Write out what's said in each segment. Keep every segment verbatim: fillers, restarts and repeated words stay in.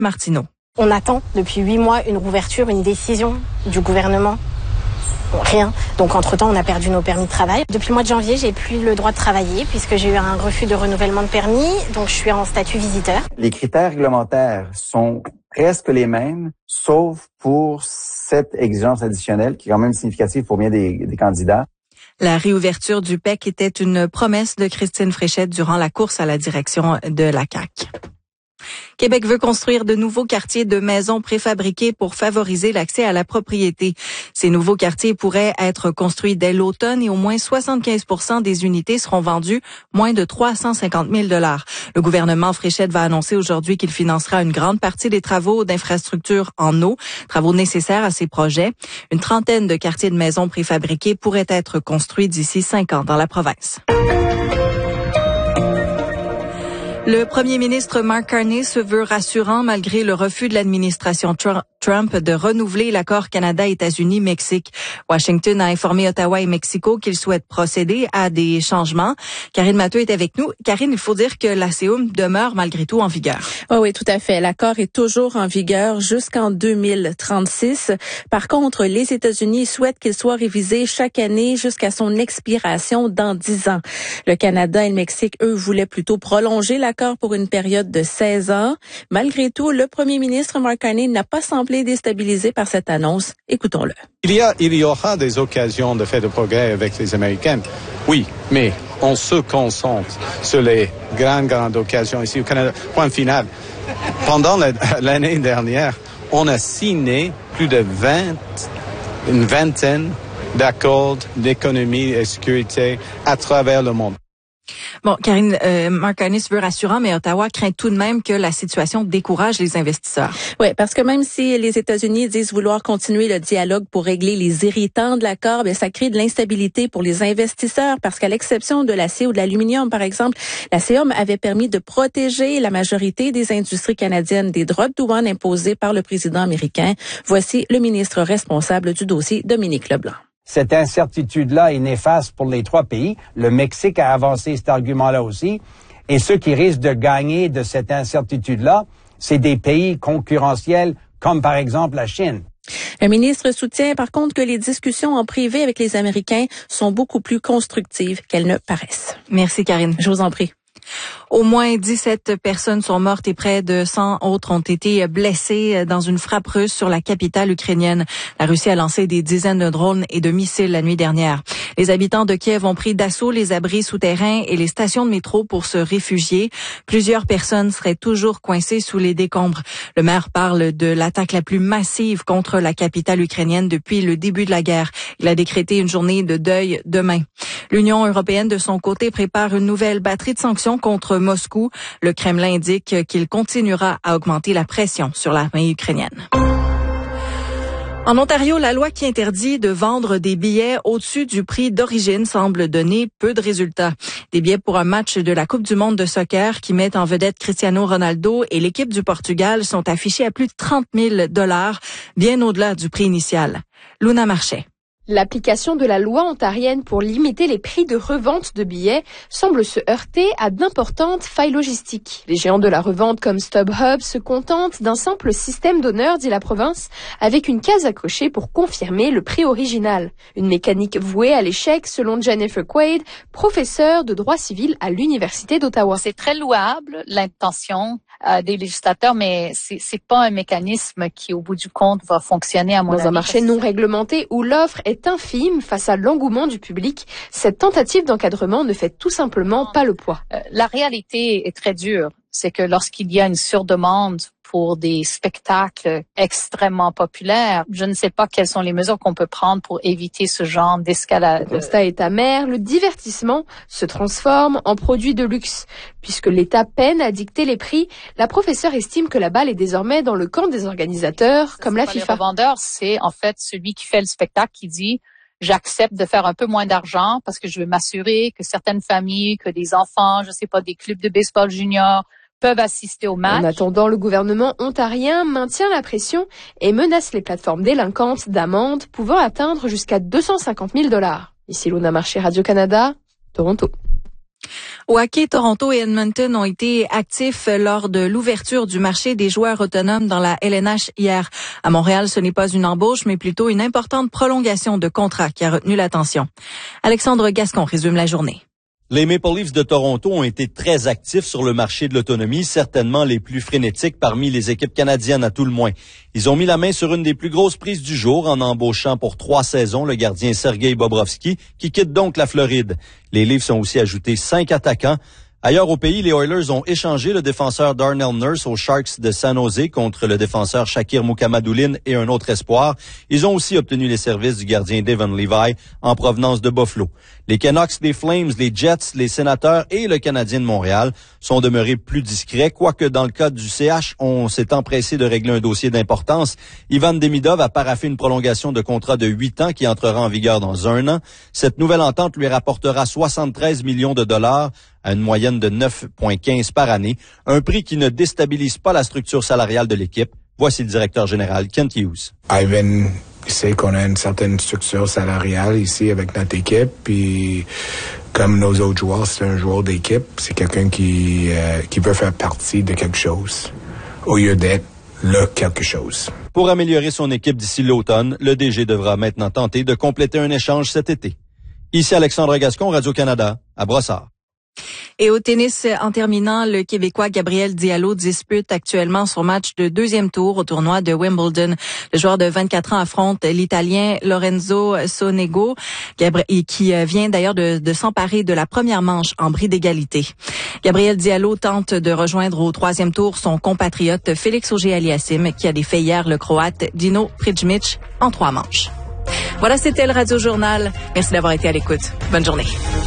Martineau. On attend depuis huit mois une rouverture, une décision du gouvernement. Rien. Donc entre-temps, on a perdu nos permis de travail. Depuis le mois de janvier, j'ai plus le droit de travailler puisque j'ai eu un refus de renouvellement de permis. Donc je suis en statut visiteur. Les critères réglementaires sont presque les mêmes, sauf pour cette exigence additionnelle qui est quand même significative pour bien des, des candidats. La réouverture du P E C était une promesse de Christine Fréchette durant la course à la direction de la C A Q. Québec veut construire de nouveaux quartiers de maisons préfabriquées pour favoriser l'accès à la propriété. Ces nouveaux quartiers pourraient être construits dès l'automne et au moins soixante-quinze pour cent des unités seront vendues moins de trois cent cinquante mille dollars. Le gouvernement Fréchette va annoncer aujourd'hui qu'il financera une grande partie des travaux d'infrastructure en eau, travaux nécessaires à ces projets. Une trentaine de quartiers de maisons préfabriqués pourraient être construits d'ici cinq ans dans la province. Le premier ministre Mark Carney se veut rassurant malgré le refus de l'administration Trump de renouveler l'accord Canada-États-Unis-Mexique. Washington a informé Ottawa et Mexico qu'ils souhaitent procéder à des changements. Karine Matteux est avec nous. Karine, il faut dire que l'A C E U demeure malgré tout en vigueur. Oui, oui, tout à fait. L'accord est toujours en vigueur jusqu'en deux mille trente-six. Par contre, les États-Unis souhaitent qu'il soit révisé chaque année jusqu'à son expiration dans dix ans. Le Canada et le Mexique, eux, voulaient plutôt prolonger l'accord pour une période de seize ans. Malgré tout, le premier ministre Mark Carney n'a pas semblé déstabilisé par cette annonce. Écoutons-le. Il y a, il y aura des occasions de faire de progrès avec les Américains. Oui, mais on se concentre sur les grandes, grandes occasions ici au Canada. Point final. Pendant la, l'année dernière, on a signé plus de vingt, une vingtaine d'accords d'économie et de sécurité à travers le monde. Bon, Karine, euh, Mark Carney se veut rassurant, mais Ottawa craint tout de même que la situation décourage les investisseurs. Oui, parce que même si les États-Unis disent vouloir continuer le dialogue pour régler les irritants de l'accord, bien, ça crée de l'instabilité pour les investisseurs parce qu'à l'exception de l'acier ou de l'aluminium, par exemple, l'A C E U avait permis de protéger la majorité des industries canadiennes des droits de douane imposés par le président américain. Voici le ministre responsable du dossier, Dominique Leblanc. Cette incertitude-là est néfaste pour les trois pays. Le Mexique a avancé cet argument-là aussi. Et ceux qui risquent de gagner de cette incertitude-là, c'est des pays concurrentiels comme par exemple la Chine. Le ministre soutient par contre que les discussions en privé avec les Américains sont beaucoup plus constructives qu'elles ne paraissent. Merci Karine. Je vous en prie. Au moins dix-sept personnes sont mortes et près de cent autres ont été blessées dans une frappe russe sur la capitale ukrainienne. La Russie a lancé des dizaines de drones et de missiles la nuit dernière. Les habitants de Kiev ont pris d'assaut les abris souterrains et les stations de métro pour se réfugier. Plusieurs personnes seraient toujours coincées sous les décombres. Le maire parle de l'attaque la plus massive contre la capitale ukrainienne depuis le début de la guerre. Il a décrété une journée de deuil demain. L'Union européenne, de son côté, prépare une nouvelle batterie de sanctions contre Moscou. Le Kremlin indique qu'il continuera à augmenter la pression sur l'armée ukrainienne. En Ontario, la loi qui interdit de vendre des billets au-dessus du prix d'origine semble donner peu de résultats. Des billets pour un match de la Coupe du monde de soccer qui met en vedette Cristiano Ronaldo et l'équipe du Portugal sont affichés à plus de trente mille dollars, bien au-delà du prix initial. Luna Marchais. L'application de la loi ontarienne pour limiter les prix de revente de billets semble se heurter à d'importantes failles logistiques. Les géants de la revente comme StubHub se contentent d'un simple système d'honneur, dit la province, avec une case à cocher pour confirmer le prix original. Une mécanique vouée à l'échec selon Jennifer Quaid, professeure de droit civil à l'Université d'Ottawa. C'est très louable, l'intention euh, des législateurs, mais c'est, c'est pas un mécanisme qui, au bout du compte, va fonctionner à mon avis. Dans un marché non réglementé où l'offre est infime face à l'engouement du public, cette tentative d'encadrement ne fait tout simplement pas le poids. Euh, la réalité est très dure. C'est que lorsqu'il y a une surdemande pour des spectacles extrêmement populaires, je ne sais pas quelles sont les mesures qu'on peut prendre pour éviter ce genre d'escalade. Le constat est amer, le divertissement se transforme en produit de luxe. Puisque l'État peine à dicter les prix, la professeure estime que la balle est désormais dans le camp des organisateurs, comme la FIFA. Le revendeur, c'est en fait celui qui fait le spectacle qui dit « j'accepte de faire un peu moins d'argent parce que je veux m'assurer que certaines familles, que des enfants, je sais pas, des clubs de baseball junior peuvent assister au match. » En attendant, le gouvernement ontarien maintient la pression et menace les plateformes délinquantes d'amendes pouvant atteindre jusqu'à deux cent cinquante mille dollars. Ici Luna Marchais, Radio-Canada, Toronto. Au hockey, Toronto et Edmonton ont été actifs lors de l'ouverture du marché des joueurs autonomes dans la L N H hier. À Montréal, ce n'est pas une embauche, mais plutôt une importante prolongation de contrat qui a retenu l'attention. Alexandre Gascon résume la journée. Les Maple Leafs de Toronto ont été très actifs sur le marché de l'autonomie, certainement les plus frénétiques parmi les équipes canadiennes à tout le moins. Ils ont mis la main sur une des plus grosses prises du jour en embauchant pour trois saisons le gardien Sergei Bobrovski, qui quitte donc la Floride. Les Leafs ont aussi ajouté cinq attaquants. Ailleurs au pays, les Oilers ont échangé le défenseur Darnell Nurse aux Sharks de San Jose contre le défenseur Shakir Mukhamadoulin et un autre espoir. Ils ont aussi obtenu les services du gardien Devon Levi en provenance de Buffalo. Les Canucks, les Flames, les Jets, les Sénateurs et le Canadien de Montréal sont demeurés plus discrets, quoique dans le cas du C H, on s'est empressé de régler un dossier d'importance. Ivan Demidov a paraphé une prolongation de contrat de huit ans qui entrera en vigueur dans un an. Cette nouvelle entente lui rapportera soixante-treize millions de dollars à une moyenne de neuf virgule quinze par année, un prix qui ne déstabilise pas la structure salariale de l'équipe. Voici le directeur général, Kent Hughes. Ivan sait qu'on a une certaine structure salariale ici avec notre équipe, puis comme nos autres joueurs, c'est un joueur d'équipe, c'est quelqu'un qui, euh, qui veut faire partie de quelque chose, au lieu d'être le quelque chose. Pour améliorer son équipe d'ici l'automne, le D G devra maintenant tenter de compléter un échange cet été. Ici Alexandre Gascon, Radio-Canada, à Brossard. Et au tennis, en terminant, le Québécois Gabriel Diallo dispute actuellement son match de deuxième tour au tournoi de Wimbledon. Le joueur de vingt-quatre ans affronte l'Italien Lorenzo Sonego, qui vient d'ailleurs de, de s'emparer de la première manche en bris d'égalité. Gabriel Diallo tente de rejoindre au troisième tour son compatriote Félix Auger-Aliassime, qui a défait hier le Croate Dino Prijmic en trois manches. Voilà, c'était le Radio Journal. Merci d'avoir été à l'écoute. Bonne journée.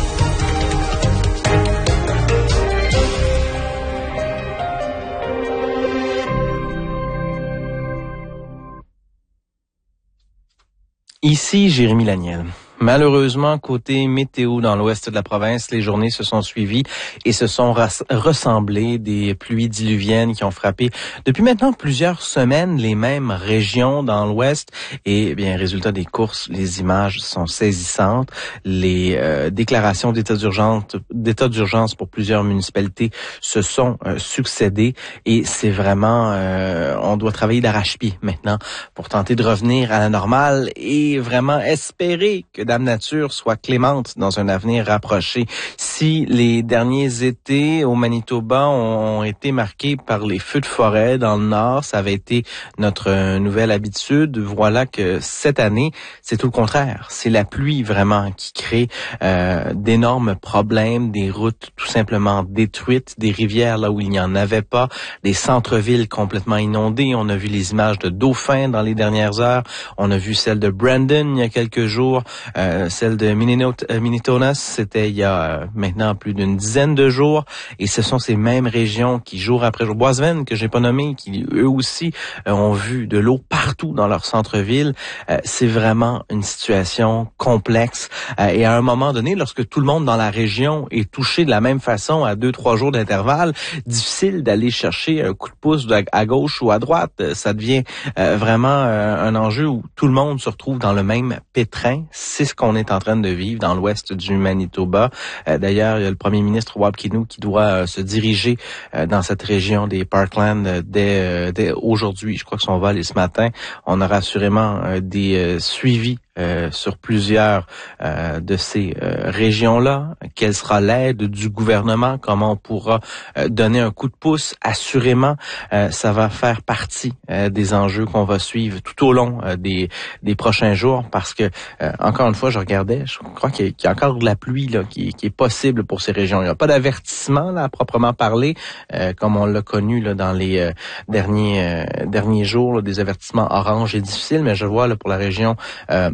Ici Jérémy Laniel. Malheureusement, côté météo dans l'ouest de la province, les journées se sont suivies et se sont ras- ressemblées. Des pluies diluviennes qui ont frappé depuis maintenant plusieurs semaines les mêmes régions dans l'ouest. Et eh bien, résultat des courses, les images sont saisissantes. Les euh, déclarations d'état d'urgence, d'état d'urgence pour plusieurs municipalités se sont euh, succédées. Et c'est vraiment, euh, on doit travailler d'arrache-pied maintenant pour tenter de revenir à la normale et vraiment espérer que Dame Nature soit clémente dans un avenir rapproché. Si les derniers étés au Manitoba ont été marqués par les feux de forêt dans le nord, ça avait été notre nouvelle habitude. Voilà que cette année, c'est tout le contraire. C'est la pluie vraiment qui crée euh, d'énormes problèmes, des routes tout simplement détruites, des rivières là où il n'y en avait pas, des centres-villes complètement inondés. On a vu les images de Dauphin dans les dernières heures. On a vu celle de Brandon il y a quelques jours. Euh, celle de Minnetonka, c'était il y a euh, maintenant plus d'une dizaine de jours. Et ce sont ces mêmes régions qui, jour après jour, Boisvene, que j'ai pas nommé, qui eux aussi euh, ont vu de l'eau partout dans leur centre-ville. Euh, c'est vraiment une situation complexe. Euh, et à un moment donné, lorsque tout le monde dans la région est touché de la même façon à deux, trois jours d'intervalle, difficile d'aller chercher un coup de pouce à gauche ou à droite. Ça devient euh, vraiment euh, un enjeu où tout le monde se retrouve dans le même pétrin. C'est ce qu'on est en train de vivre dans l'ouest du Manitoba. Euh, d'ailleurs, il y a le premier ministre Wab Kinew qui doit euh, se diriger euh, dans cette région des Parklands euh, dès, euh, dès aujourd'hui. Je crois que son vol est ce matin. On aura assurément euh, des euh, suivis Euh, sur plusieurs euh, de ces euh, régions-là. Quelle sera l'aide du gouvernement? Comment on pourra euh, donner un coup de pouce? Assurément, euh, ça va faire partie euh, des enjeux qu'on va suivre tout au long euh, des, des prochains jours parce que, euh, encore une fois, je regardais, je crois qu'il y a, qu'il y a encore de la pluie là, qui, qui est possible pour ces régions. Il n'y a pas d'avertissement là, à proprement parler, euh, comme on l'a connu là, dans les euh, derniers, euh, derniers jours, là, des avertissements orange et difficiles, mais je vois là, pour la région euh,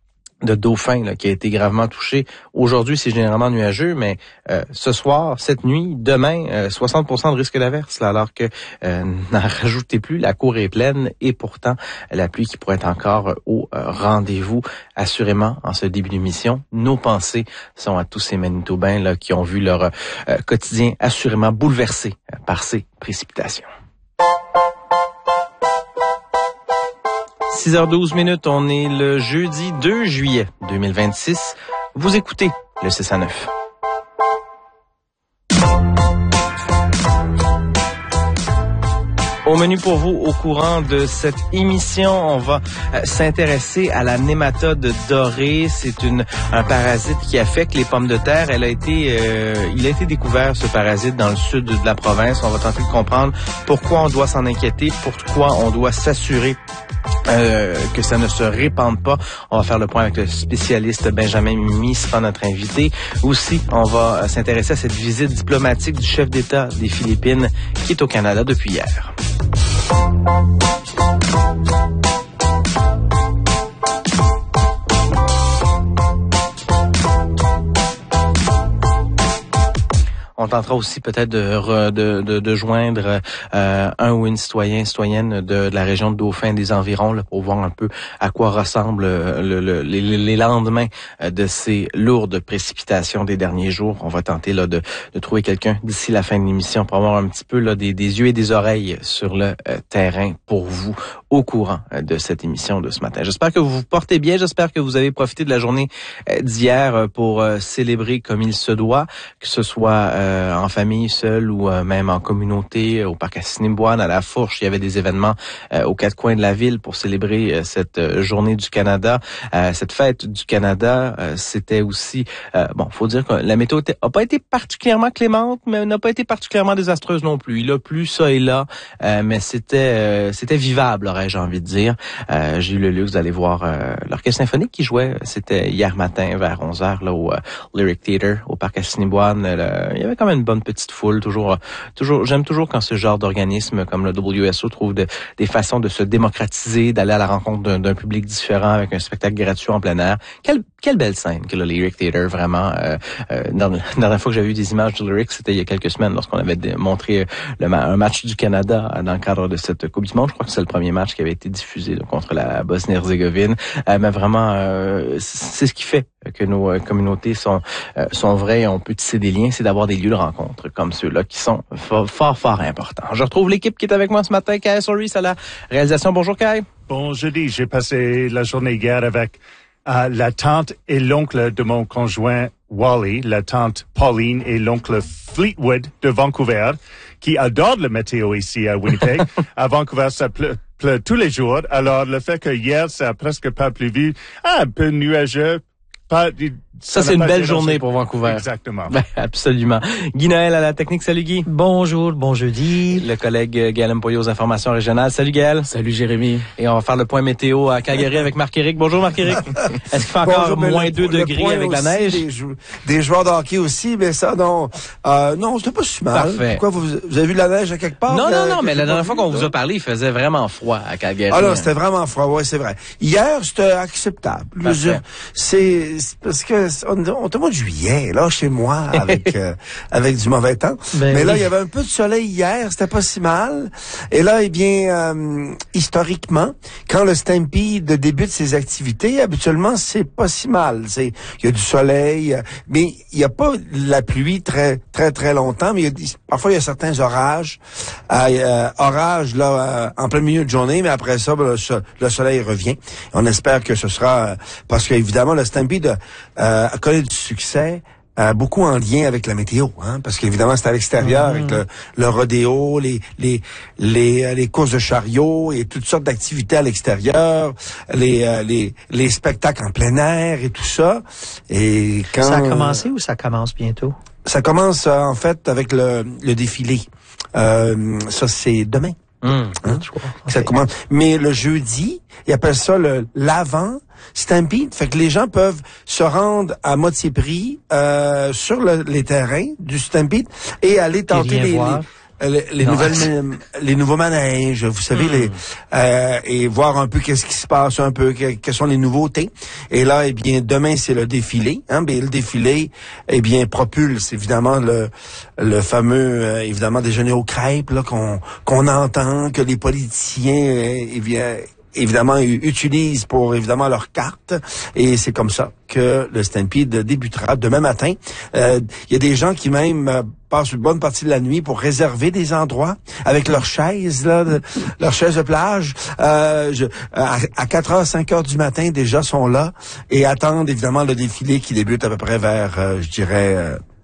de Dauphin là, qui a été gravement touché. Aujourd'hui, c'est généralement nuageux, mais euh, ce soir, cette nuit, demain, euh, soixante pour cent de risque d'averse, là, alors que euh, n'en rajoutez plus, la cour est pleine et pourtant la pluie qui pourrait être encore au euh, rendez-vous. Assurément, en ce début d'émission, nos pensées sont à tous ces Manitobains là, qui ont vu leur euh, quotidien assurément bouleversé euh, par ces précipitations. six heures douze minutes, on est le jeudi deux juillet deux mille vingt-six. Vous écoutez le six à neuf. Au menu pour vous, au courant de cette émission, on va euh, s'intéresser à la nématode dorée. C'est une un parasite qui affecte les pommes de terre. Elle a été, euh, il a été découvert, ce parasite, dans le sud de la province. On va tenter de comprendre pourquoi on doit s'en inquiéter, pourquoi on doit s'assurer Euh, que ça ne se répande pas. On va faire le point avec le spécialiste Benjamin Mimi, c'est pas notre invité. Aussi, on va s'intéresser à cette visite diplomatique du chef d'État des Philippines qui est au Canada depuis hier. On tentera aussi peut-être de, de, de, de joindre euh, un ou une citoyen, citoyenne de, de la région de Dauphin et des environs là, pour voir un peu à quoi ressemblent le, le, les, les lendemains de ces lourdes précipitations des derniers jours. On va tenter là, de, de trouver quelqu'un d'ici la fin de l'émission pour avoir un petit peu là, des, des yeux et des oreilles sur le euh, terrain pour vous au courant euh, de cette émission de ce matin. J'espère que vous vous portez bien. J'espère que vous avez profité de la journée euh, d'hier pour euh, célébrer comme il se doit, que ce soit euh, en famille, seul ou euh, même en communauté, au parc Assiniboine, à la Fourche. Il y avait des événements euh, aux quatre coins de la ville pour célébrer euh, cette euh, journée du Canada, euh, cette fête du Canada. Euh, c'était aussi, euh, bon, faut dire que la météo n'a pas été particulièrement clémente, mais n'a pas été particulièrement désastreuse non plus. Il a plu ça et là, euh, mais c'était euh, c'était vivable, aurais-je envie de dire. Euh, j'ai eu le luxe d'aller voir euh, l'orchestre symphonique qui jouait. C'était hier matin vers onze heures là au euh, Lyric Theatre, au parc Assiniboine. Euh, il y avait quand même une bonne petite foule. Toujours, toujours, j'aime toujours quand ce genre d'organisme comme le W S O trouve de, des façons de se démocratiser, d'aller à la rencontre d'un, d'un public différent avec un spectacle gratuit en plein air. Quelle, quelle belle scène que le Lyric Theatre, vraiment. Euh, euh, dans, la dernière fois que j'avais vu des images du Lyric, c'était il y a quelques semaines lorsqu'on avait dé- montré le, un match du Canada dans le cadre de cette Coupe du Monde. Je crois que c'est le premier match qui avait été diffusé là, contre la Bosnie-Herzégovine. Euh, mais vraiment, euh, c'est ce qui fait que nos euh, communautés sont euh, sont vraies, on peut tisser des liens, c'est d'avoir des lieux de rencontre comme ceux-là qui sont fort, fort, fort importants. Je retrouve l'équipe qui est avec moi ce matin, Kai Soris à la réalisation. Bonjour Kai. Bon jeudi, j'ai passé la journée hier avec euh, la tante et l'oncle de mon conjoint Wally, la tante Pauline et l'oncle Fleetwood de Vancouver, qui adorent la météo ici à Winnipeg. À Vancouver, ça pleut, pleut tous les jours. Alors, le fait que hier, ça a presque pas plu, ah, un peu nuageux, pas... Ça, ça c'est une belle journée pour Vancouver. Exactement. Ben, absolument. Guy Noël à la technique. Salut Guy. Bonjour, bon jeudi. Le collègue Gaël Mpoyo aux informations régionales. Salut Gaël. Salut Jérémy. Et on va faire le point météo à Calgary avec Marc-Éric. Bonjour Marc-Éric. Est-ce qu'il fait encore Bonjour, moins deux degrés avec la neige? Des, jou- des joueurs de hockey aussi, mais ça, non. Euh, non, c'était pas si mal. Parfait. Pourquoi vous, vous avez vu la neige à quelque part? Non, non, non, mais la dernière vu, fois qu'on là? vous a parlé, il faisait vraiment froid à Calgary. Ah non, c'était vraiment froid, ouais, c'est vrai. Hier, c'était acceptable. Je veux dire, c'est, c'est parce que on, on était au mois de juillet, là, chez moi, avec euh, avec du mauvais temps. Ben mais oui. Là, il y avait un peu de soleil hier, c'était pas si mal. Et là, eh bien, euh, historiquement, quand le Stampede débute ses activités, habituellement, c'est pas si mal. C'est, il y a du soleil, mais il y a pas la pluie très très très longtemps. Mais il y a, parfois, il y a certains orages, euh, orages là euh, en plein milieu de journée, mais après ça, ben, le, le soleil revient. On espère que ce sera euh, parce qu'évidemment, le Stampede euh, connaît du succès. Euh, beaucoup en lien avec la météo, hein, parce qu'évidemment c'est à l'extérieur, mmh. avec le, le rodéo, les les les les courses de chariots et toutes sortes d'activités à l'extérieur, les euh, les les spectacles en plein air et tout ça. Et quand ça a commencé ou ça commence bientôt? Ça commence euh, en fait avec le le défilé. Euh, ça c'est demain. Mmh, hein? Je crois. Ça okay. commence. Mais le jeudi, ils appellent ça le l'avant Stampede. Fait que les gens peuvent se rendre à moitié prix euh, sur le, les terrains du Stampede et aller tenter les, les, les, les nouvelles les nouveaux manèges, vous savez, mmh. les euh, et voir un peu qu'est-ce qui se passe, un peu que, quelles sont les nouveautés. Et là, eh bien, demain c'est le défilé. Hein, bien, le défilé, eh bien, propulse évidemment le le fameux euh, évidemment déjeuner aux crêpes là qu'on qu'on entend, que les politiciens euh, eh bien évidemment utilisent pour évidemment leur carte, et c'est comme ça que le Stampede débutera demain matin. Il euh, y a des gens qui même euh, passent une bonne partie de la nuit pour réserver des endroits avec leurs chaises là, de, leurs chaises de plage. Euh, je, à, à quatre heures, cinq heures du matin déjà sont là et attendent évidemment le défilé qui débute à peu près vers, euh, je dirais, euh,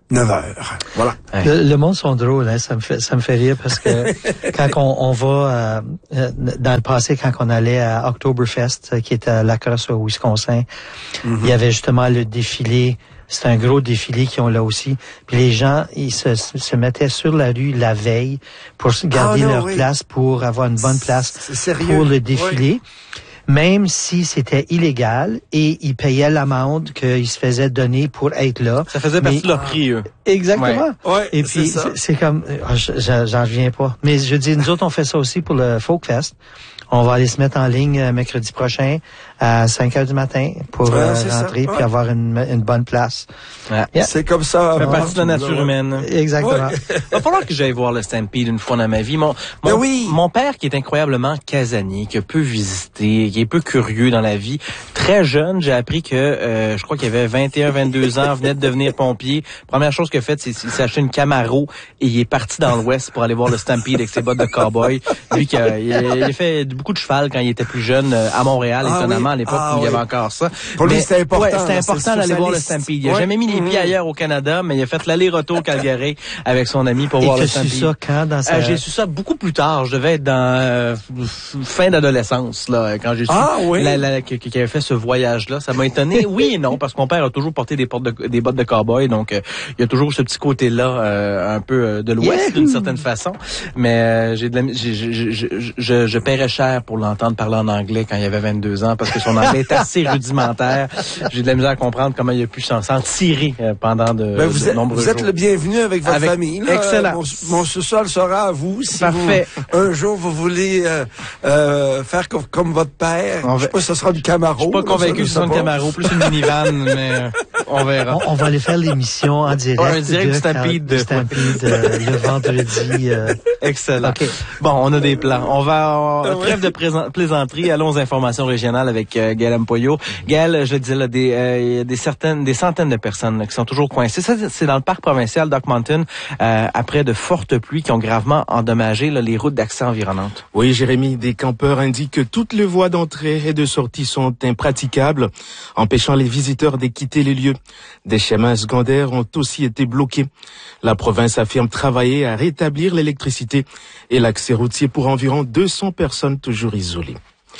neuf heures. Voilà. Le, le monde sont drôles, hein? Ça me fait, ça me fait rire parce que quand on, on va, euh, dans le passé, quand on allait à Oktoberfest, qui est à La Crosse au Wisconsin, mm-hmm. il y avait justement le défilé. C'est un gros défilé qu'ils ont là aussi. Puis les gens, ils se, se mettaient sur la rue la veille pour garder oh non, leur oui. place, pour avoir une bonne place pour le défilé. Oui. Même si c'était illégal et ils payaient l'amende qu'ils se faisaient donner pour être là. Ça faisait partie de leur prix, eux. Exactement. Ouais. Ouais, et puis, c'est, c'est comme, j'en reviens pas. Mais je dis, nous autres, on fait ça aussi pour le Folkfest. On va aller se mettre en ligne euh, mercredi prochain à cinq heures du matin pour ouais, euh, rentrer puis ouais. avoir une, une bonne place. Ouais. Yeah. C'est comme ça. Ça fait partie de la nature ouais. humaine. Exactement. Il va falloir que j'aille voir le Stampede une fois dans ma vie. Mon, mon, oui. mon père, qui est incroyablement casanier, qui a peu visité, qui est peu curieux dans la vie, très jeune, j'ai appris que, euh, je crois qu'il avait vingt et un, vingt-deux ans, venait de devenir pompier. Première chose qu'il a faite, c'est qu'il s'est acheté une Camaro et il est parti dans l'Ouest pour aller voir le Stampede avec ses bottes de cowboy. Lui, qui a, il, a, il a fait beaucoup de cheval quand il était plus jeune à Montréal, ah, étonnamment, oui. à l'époque ah, où il y avait oui. encore ça. Pour lui, c'était important. Ouais, c'était important d'aller voir le Stampede. Il a ouais. jamais mis les pieds mmh. ailleurs au Canada, mais il a fait l'aller-retour Calgary avec son ami pour et voir le Stampede. Et tu as su ça quand dans sa... euh, J'ai su ça beaucoup plus tard. Je devais être dans euh, fin d'adolescence, là, quand j'ai su ah, oui. la, la, qu'il avait fait ce voyage-là. Ça m'a étonné. Oui et non, parce que mon père a toujours porté des, portes de, des bottes de cow-boy, donc euh, il y a toujours ce petit côté-là, euh, un peu euh, de l'Ouest, yeah. d'une certaine façon. Mais euh, j'ai de la, j'ai, j'ai, je, je, je paierais cher pour l'entendre parler en anglais quand il avait vingt-deux ans, parce que son anglais est assez rudimentaire. J'ai de la misère à comprendre comment il a pu s'en, s'en tirer euh, pendant de, ben vous de êtes, nombreux vous jours. Vous êtes le bienvenu avec votre avec, famille. Là. Excellent. Mon, mon sous-sol sera à vous. Si Parfait. Vous, un jour, vous voulez euh, euh, faire comme, comme votre père. On je sais pas si ce sera du Camaro. Je suis pas convaincu que ce soit une Camaro, plus une minivan, mais euh, on verra. On, on va aller faire l'émission en direct. Ouais, un direct de, du Stampede. De Stampede euh, le vendredi. Euh... Excellent. Okay. Bon, on a des plans. On va, euh, trêve de présent, plaisanterie. Allons aux informations régionales avec euh, Gaël Mpoyo. Gaël, je disais, là, des, euh, des certaines, des centaines de personnes là, qui sont toujours coincées. Ça, c'est dans le parc provincial d'Oak Mountain, euh, après de fortes pluies qui ont gravement endommagé là, les routes d'accès environnantes. Oui, Jérémy, des campeurs indiquent que toutes les voies d'entrée et de sortie sont impraticables, empêchant les visiteurs de quitter les lieux. Des chemins secondaires ont aussi été bloqués. La province affirme travailler à rétablir l'électricité et l'accès routier pour environ deux cents personnes toujours isolées.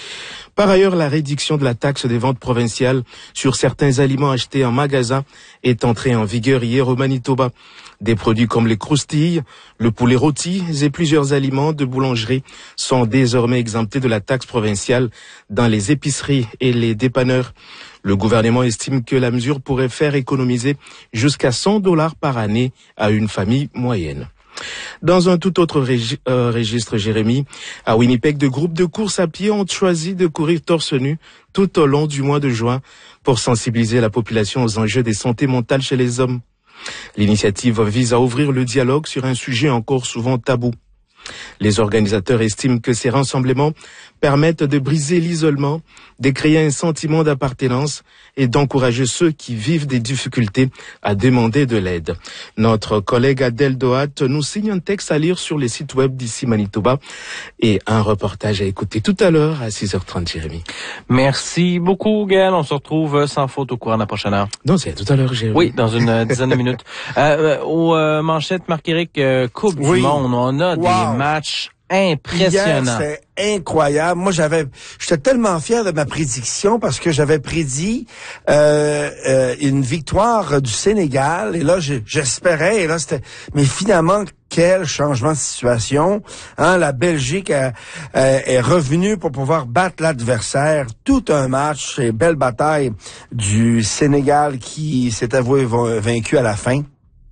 Par ailleurs, la réduction de la taxe des ventes provinciales sur certains aliments achetés en magasin est entrée en vigueur hier au Manitoba. Des produits comme les croustilles, le poulet rôti et plusieurs aliments de boulangerie sont désormais exemptés de la taxe provinciale dans les épiceries et les dépanneurs. Le gouvernement estime que la mesure pourrait faire économiser jusqu'à cent dollars par année à une famille moyenne. Dans un tout autre régi- euh, registre, Jérémy, à Winnipeg, de groupes de course à pied ont choisi de courir torse nu tout au long du mois de juin pour sensibiliser la population aux enjeux des santé mentale chez les hommes. L'initiative vise à ouvrir le dialogue sur un sujet encore souvent tabou. Les organisateurs estiment que ces rassemblements permettent de briser l'isolement, de créer un sentiment d'appartenance et d'encourager ceux qui vivent des difficultés à demander de l'aide. Notre collègue Adèle Dohat nous signe un texte à lire sur les sites web d'ici Manitoba et un reportage à écouter tout à l'heure à six heures trente, Jérémy. Merci beaucoup, Gaël. On se retrouve sans faute au courant de la prochaine heure. Non, c'est à tout à l'heure, Jérémy. Oui, dans une dizaine de minutes. Euh, aux euh, manchettes, Marc-Éric, euh, Coupe oui. du Monde, on a wow. des matchs impressionnants. Hier, c'était incroyable. Moi, j'avais, j'étais tellement fier de ma prédiction parce que j'avais prédit euh, euh, une victoire du Sénégal. Et là, j'espérais. Et là, c'était. Mais finalement, quel changement de situation. Hein, la Belgique a, a, est revenue pour pouvoir battre l'adversaire. Tout un match et belle bataille du Sénégal qui s'est avoué vaincu à la fin.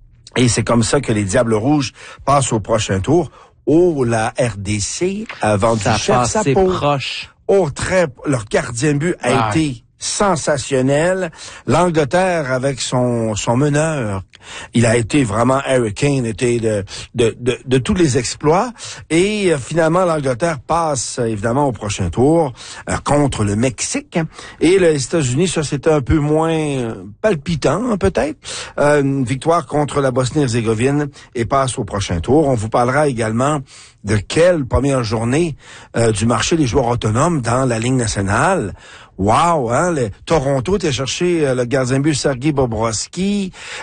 Et c'est comme ça que les Diables Rouges passent au prochain tour. Oh, la R D C a vendu cher sa peau. Proche. Oh, très, leur gardien de but a ah. été sensationnel. L'Angleterre avec son son meneur, il a été vraiment Harry Kane, était de de de, de tous les exploits. Et euh, finalement, l'Angleterre passe évidemment au prochain tour euh, contre le Mexique. Et les États-Unis, ça c'était un peu moins euh, palpitant hein, peut-être. Euh, une victoire contre la Bosnie-Herzégovine et passe au prochain tour. On vous parlera également de quelle première journée euh, du marché des joueurs autonomes dans la Ligue nationale. Wow, hein, le Toronto était cherché euh, le gardien de but Sergei Bobrovsky. Euh, dans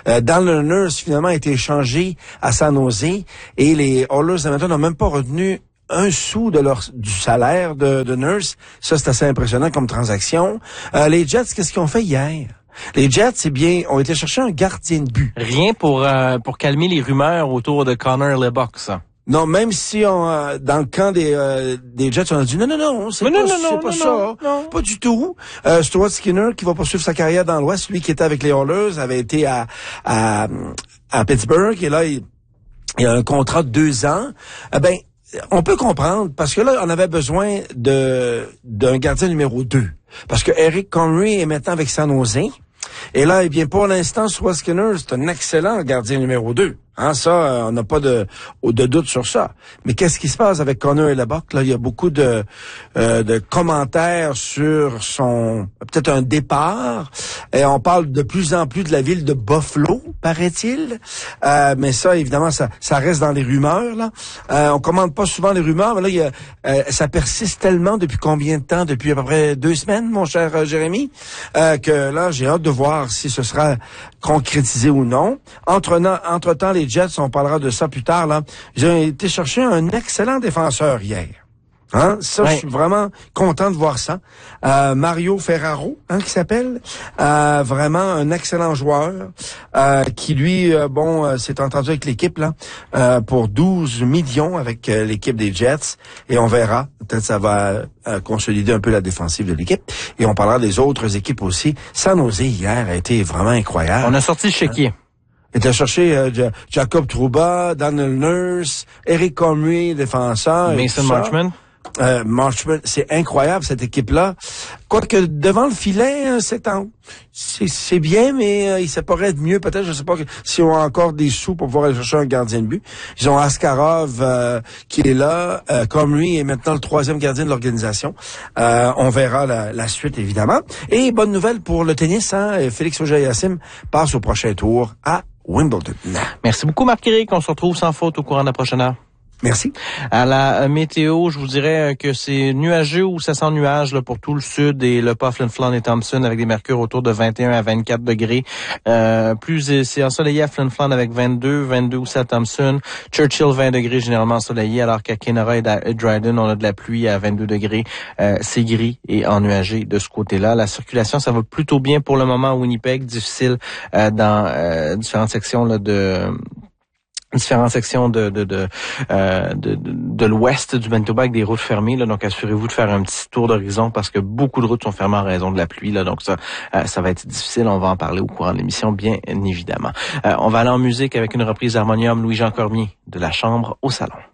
Donald Nurse, finalement, a été échangé à San Jose et les Oilers d'Edmonton n'ont même pas retenu un sou de leur du salaire de, de Nurse. Ça, c'est assez impressionnant comme transaction. Euh, les Jets, qu'est-ce qu'ils ont fait hier? Les Jets, c'est bien, ont été chercher un gardien de but. Rien pour euh, pour calmer les rumeurs autour de Connor Lebock, ça. Non, même si on, euh, dans le camp des euh, des Jets, on a dit non, non, non, c'est pas, non, non, c'est non, pas non, ça, non, non. pas du tout. Euh, Stuart Skinner, qui va poursuivre sa carrière dans l'Ouest, lui qui était avec les Oilers, avait été à à, à Pittsburgh, et là, il, il a un contrat de deux ans. Eh ben, on peut comprendre, parce que là, on avait besoin de d'un gardien numéro deux. Parce que Eric Connery est maintenant avec San Jose. Et là, eh bien, pour l'instant, Stuart Skinner, c'est un excellent gardien numéro deux. Hein, ça, euh, on n'a pas de, de doute sur ça. Mais qu'est-ce qui se passe avec Connor et Lebock? Là, il y a beaucoup de, euh, de commentaires sur son, peut-être un départ. Et on parle de plus en plus de la ville de Buffalo, paraît-il. Euh, mais ça, évidemment, ça, ça reste dans les rumeurs, là. Euh, on commente pas souvent les rumeurs, mais là, il y a, euh, ça persiste tellement depuis combien de temps? Depuis à peu près deux semaines, mon cher euh, Jérémy, euh, que là, j'ai hâte de voir si ce sera concrétisé ou non. Entre, entre-temps, les Jets, on parlera de ça plus tard, là. J'ai été chercher un excellent défenseur hier. Hein? Ça, ouais. Je suis vraiment content de voir ça. Euh, Mario Ferraro, hein, qui s'appelle. Euh, vraiment un excellent joueur, euh, qui lui, euh, bon, euh, s'est entendu avec l'équipe, là, euh, pour douze millions avec euh, l'équipe des Jets. Et on verra. Peut-être ça va euh, consolider un peu la défensive de l'équipe. Et on parlera des autres équipes aussi. San Jose, hier, a été vraiment incroyable. On a sorti le chéquier. Hein? Il était cherché euh, Jacob Trouba, Donald Nurse, Eric Comrie, défenseur. Mason Marchment. Euh, Marchment, c'est incroyable cette équipe-là. Quoique devant le filet, hein, c'est, en, c'est c'est bien, mais euh, il ça pourrait être mieux peut-être. Je sais pas si on a encore des sous pour pouvoir aller chercher un gardien de but. Ils ont Askarov euh, qui est là, euh, Comrie est maintenant le troisième gardien de l'organisation. Euh, on verra la, la suite évidemment. Et bonne nouvelle pour le tennis, hein, Félix Auger-Aliassime passe au prochain tour à Wimbledon. Merci beaucoup, Marc-Éric. On se retrouve sans faute au courant de la prochaine heure. Merci. À la météo, je vous dirais que c'est nuageux ou ça sent nuage là, pour tout le sud et le pas Flin Flon et Thompson avec des mercures autour de vingt et un à vingt-quatre degrés. Euh, plus c'est ensoleillé à Flin Flon avec vingt-deux, vingt-deux aussi à Thompson. Churchill vingt degrés généralement ensoleillé alors qu'à Kenora et Dryden on a de la pluie à vingt-deux degrés. Euh, c'est gris et ennuagé de ce côté-là. La circulation ça va plutôt bien pour le moment à Winnipeg, difficile euh, dans euh, différentes sections là, de différentes sections de de de, euh, de, de, de l'ouest du Manitoba avec des routes fermées là, donc assurez-vous de faire un petit tour d'horizon parce que beaucoup de routes sont fermées en raison de la pluie là, donc ça euh, ça va être difficile. On va en parler au courant de l'émission bien évidemment. Euh, on va aller en musique avec une reprise d'Harmonium Louis-Jean Cormier de La Chambre au Salon.